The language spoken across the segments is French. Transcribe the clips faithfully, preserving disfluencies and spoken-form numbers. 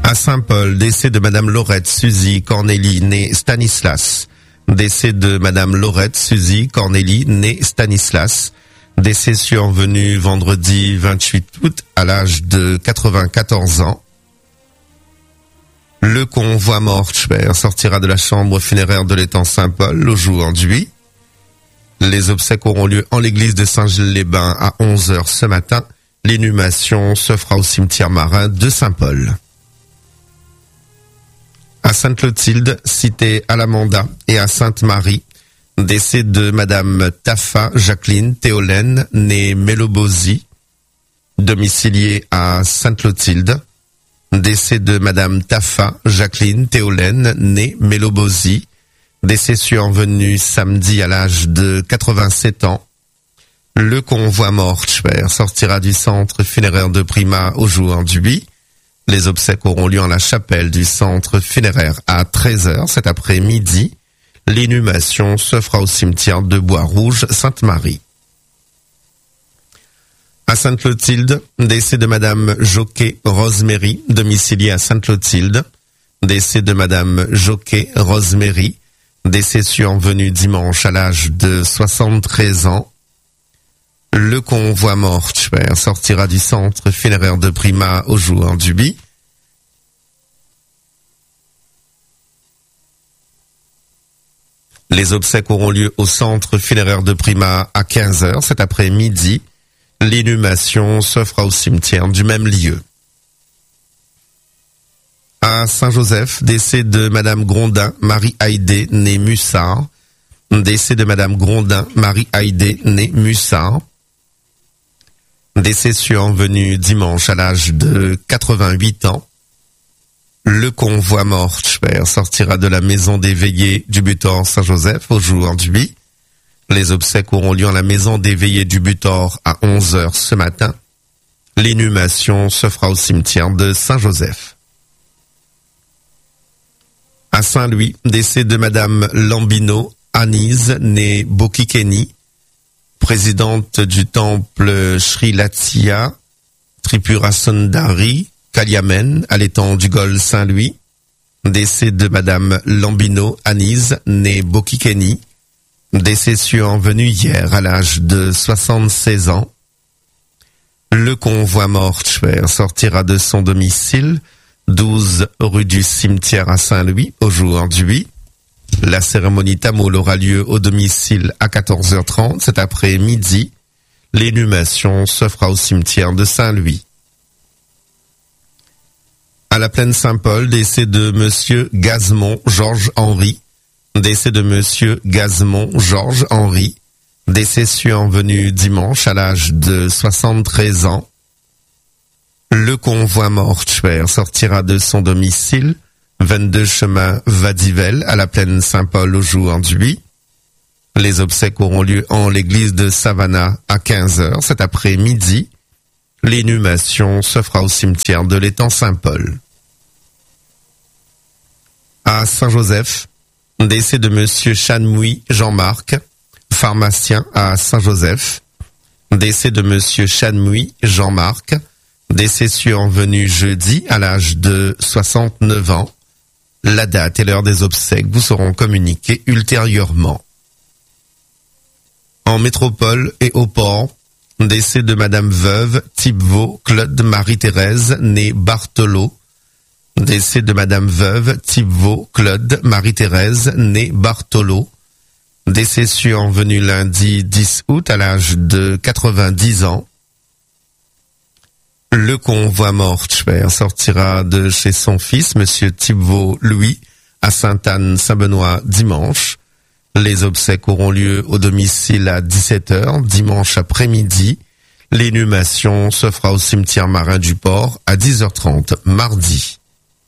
À Saint-Paul, décès de Madame Laurette Suzy Cornélie, née Stanislas. Décès de Madame Laurette Suzy Cornélie, née Stanislas. Décès survenu vendredi vingt-huit août à l'âge de quatre-vingt-quatorze ans. Le convoi mortuaire sortira de la chambre funéraire de l'étang Saint-Paul aujourd'hui. Les obsèques auront lieu en l'église de Saint-Gilles-les-Bains à onze heures ce matin. L'inhumation se fera au cimetière marin de Saint-Paul. À Sainte-Clotilde, cité Alamanda, et à Sainte-Marie, décès de Madame Taffa Jacqueline Théolène, née Mélobosi, domiciliée à Sainte-Clotilde. Décès de Madame Taffa Jacqueline Théolène, née Mélobosi, décès survenu samedi à l'âge de quatre-vingt-sept ans. Le convoi mortuaire sortira du centre funéraire de Prima aujourd'hui. Les obsèques auront lieu en la chapelle du centre funéraire à treize heures cet après-midi. L'inhumation se fera au cimetière de Bois-Rouge, Sainte-Marie. À Sainte-Clotilde, décès de Madame Joquet Rosemary, domiciliée à Sainte-Clotilde. Décès de Madame Joquet Rosemary, décès survenu dimanche à l'âge de soixante-treize ans. Le convoi mortuaire sortira du centre funéraire de Prima aujourd'hui. Les obsèques auront lieu au centre funéraire de Prima à quinze heures cet après-midi. L'inhumation se fera au cimetière du même lieu. À Saint-Joseph, décès de Madame Grondin, Marie-Haïdé, née Mussard. Décès de Madame Grondin, Marie-Haïdé, née Mussard. Décès survenu dimanche à l'âge de quatre-vingt-huit ans. Le convoi mortuaire sortira de la maison des veillées du Butor Saint-Joseph aujourd'hui. Les obsèques auront lieu en la maison des veillées du Butor à onze heures ce matin. L'inhumation se fera au cimetière de Saint-Joseph. À Saint-Louis, décès de Madame Lambino, Anise, née Bokikeni, présidente du temple Sri Latia, Tripura Sundari, Kaliamen, à l'étang du Gol Saint-Louis. Décès de Madame Lambino, Anise, née Bokikeni. Décès survenu hier à l'âge de soixante-seize ans. Le convoi mortuaire sortira de son domicile, douze rue du Cimetière à Saint-Louis, aujourd'hui. La cérémonie tamoul aura lieu au domicile à quatorze heures trente cet après-midi. L'inhumation se fera au cimetière de Saint-Louis. À la plaine Saint-Paul, décès de Monsieur Gazemont Georges-Henri. Décès de Monsieur Gazemont Georges-Henri. Décès survenu dimanche à l'âge de soixante-treize ans. Le convoi mortuaire sortira de son domicile, vingt-deux chemin Vadivel, à la plaine Saint-Paul aujourd'hui. Les obsèques auront lieu en l'église de Savannah à quinze heures cet après-midi. L'inhumation se fera au cimetière de l'étang Saint-Paul. À Saint-Joseph, décès de Monsieur Chanmoui Jean-Marc, pharmacien à Saint-Joseph. Décès de Monsieur Chanmoui Jean-Marc, décès survenu jeudi à l'âge de soixante-neuf ans. La date et l'heure des obsèques vous seront communiquées ultérieurement. En métropole et au port, décès de Madame Veuve Thibvaux Claude Marie-Thérèse, née Barthelot. Décès de Madame Veuve Thibvaux Claude Marie-Thérèse, née Barthelot. Décès survenu lundi dix août à l'âge de quatre-vingt-dix ans. Le convoi mortuaire sortira de chez son fils, Monsieur Thibvaux Louis, à Sainte-Anne-Saint-Benoît dimanche. Les obsèques auront lieu au domicile à dix-sept heures, dimanche après-midi. L'inhumation se fera au cimetière marin du port à dix heures trente, mardi.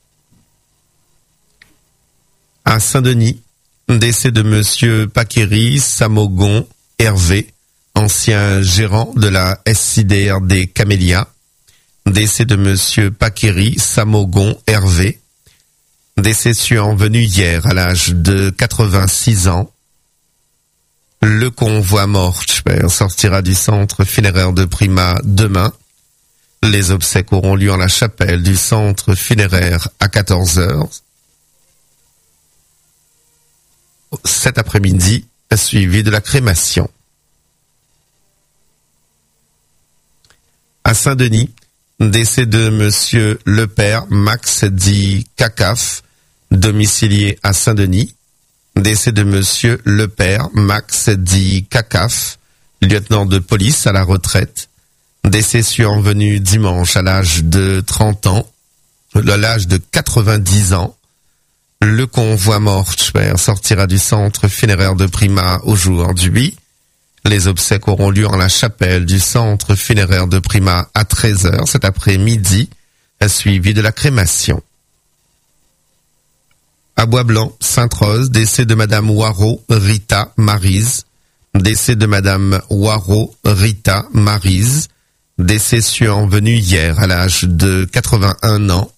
À Saint-Denis, décès de Monsieur Paqueri Samogon Hervé, ancien gérant de la S C D R D Camélia. Décès de Monsieur Paqueri Samogon Hervé. Décès survenu hier à l'âge de quatre-vingt-six ans. Le convoi mortuaire sortira du centre funéraire de Prima demain. Les obsèques auront lieu en la chapelle du centre funéraire à quatorze heures. Cet après-midi, suivi de la crémation. À Saint-Denis, décès de monsieur le père Max dit Cacaf, domicilié à Saint-Denis. Décès de monsieur le père Max dit Cacaf, lieutenant de police à la retraite. Décès survenu dimanche à l'âge de trente ans, à l'âge de quatre-vingt-dix ans. Le convoi mortuaire sortira du centre funéraire de Prima aujourd'hui. Les obsèques auront lieu en la chapelle du centre funéraire de Prima à treize heures cet après-midi, suivi de la crémation. À Bois-Blanc, Sainte-Rose, décès de madame Waro Rita Maryse. Décès de madame Waro Rita Maryse. Décès survenu hier à l'âge de quatre-vingt-un ans.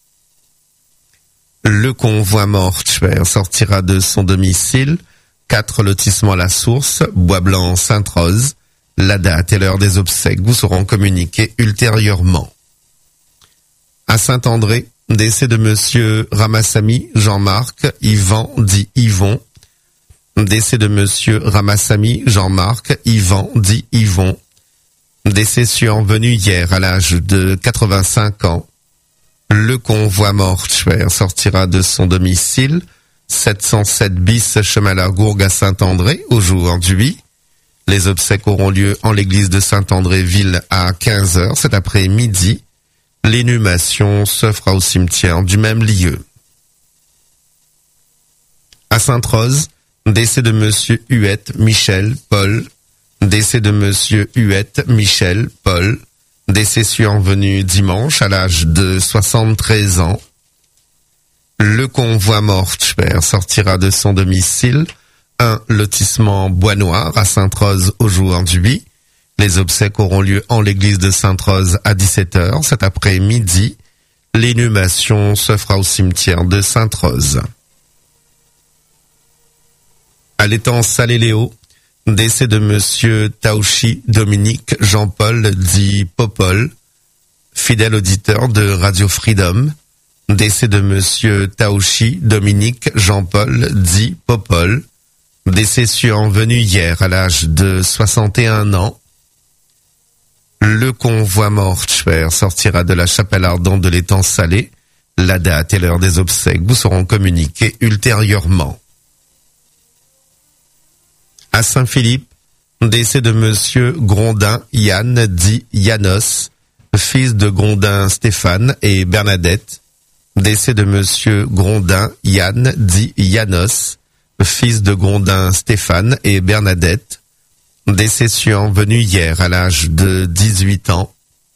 Le convoi mortuaire sortira de son domicile, quatre lotissements La Source, Bois-Blanc, Sainte-Rose. La date et l'heure des obsèques vous seront communiquées ultérieurement. À Saint-André, décès de monsieur Ramassami Jean-Marc Yvan dit Yvon. Décès de monsieur Ramassami Jean-Marc Yvan dit Yvon. Décès survenu hier à l'âge de quatre-vingt-cinq ans. Le convoi mortuaire sortira de son domicile, sept cent sept bis chemin Lagourgue à Saint-André aujourd'hui. Les obsèques auront lieu en l'église de Saint-André-Ville à quinze heures cet après-midi. L'inhumation se fera au cimetière du même lieu. À Sainte-Rose, décès de monsieur Huette Michel Paul. Décès de monsieur Huette Michel Paul. Décès survenu dimanche à l'âge de soixante-treize ans. Le convoi mortuaire sortira de son domicile, un lotissement Bois Noir à Sainte-Rose aujourd'hui. Les obsèques auront lieu en l'église de Sainte-Rose à dix-sept heures cet après-midi. L'inhumation se fera au cimetière de Sainte-Rose. À l'étang Salé-Léo, décès de monsieur Taouchi Dominique Jean-Paul dit Popol, fidèle auditeur de Radio Freedom. Décès de monsieur Taouchi Dominique Jean-Paul dit Popol. Décès survenu hier à l'âge de soixante et un ans. Le convoi mortuaire sortira de la chapelle ardente de l'étang Salé. La date et l'heure des obsèques vous seront communiquées ultérieurement. À Saint-Philippe, décès de monsieur Grondin Yann dit Yanos, fils de Grondin Stéphane et Bernadette. Décès de monsieur Grondin Yann dit Yanos, fils de Grondin Stéphane et Bernadette. Décès survenu hier à l'âge de dix-huit ans.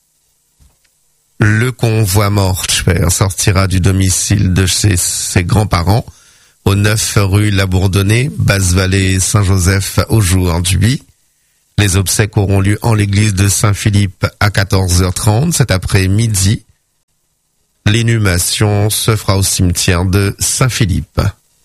Le convoi mortuaire sortira du domicile de chez ses grands-parents au neuf rue Labourdonnais, Basse-Vallée, Saint-Joseph aujourd'hui. Les obsèques auront lieu en l'église de Saint-Philippe à quatorze heures trente cet après-midi. L'inhumation se fera au cimetière de Saint-Philippe.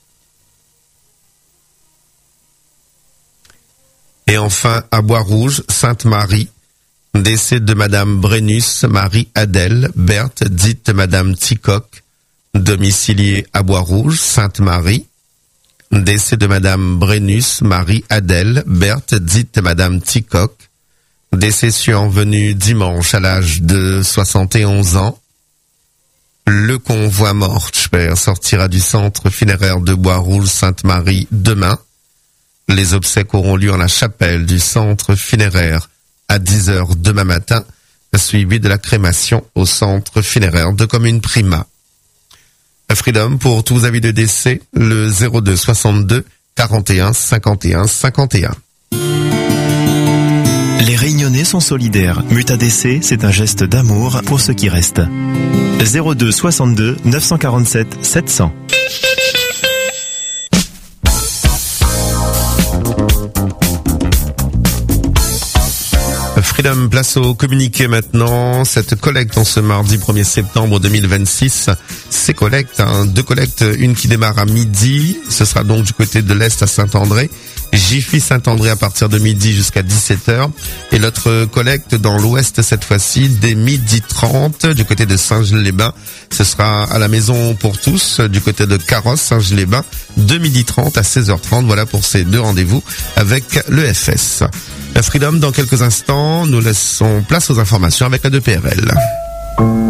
Et enfin, à Bois-Rouge, Sainte-Marie, décès de madame Brennus Marie-Adèle Berthe, dite madame Ticoc, domiciliée à Bois-Rouge, Sainte-Marie. Décès de madame Brennus Marie-Adèle Berthe, dite madame Ticoc. Décès survenu dimanche à l'âge de soixante et onze ans. Le convoi mortuaire sortira du centre funéraire de Bois-Rouge Sainte-Marie demain. Les obsèques auront lieu en la chapelle du centre funéraire à dix heures demain matin, suivi de la crémation au centre funéraire de commune Prima. Freedom, pour tous avis de décès, le zéro deux soixante-deux quarante et un cinquante et un cinquante et un. Les Réunionnais sont solidaires. Muta décès, c'est un geste d'amour pour ceux qui restent. zéro deux soixante-deux neuf cent quarante-sept sept cents. Freedom, place au communiqué maintenant. Cette collecte en ce mardi premier septembre deux mille vingt-six, ces collectes, hein, deux collectes, une qui démarre à midi, ce sera donc du côté de l'Est à Saint-André, Jiffy Saint-André à partir de midi jusqu'à dix-sept heures. Et l'autre collecte dans l'ouest cette fois-ci dès midi trente du côté de Saint-Gilles-les-Bains. Ce sera à la maison pour tous du côté de Carrosse, Saint-Gilles-les-Bains, de midi trente à seize heures trente. Voilà pour ces deux rendez-vous avec le F S. La Freedom dans quelques instants. Nous laissons place aux informations avec la deux P R L.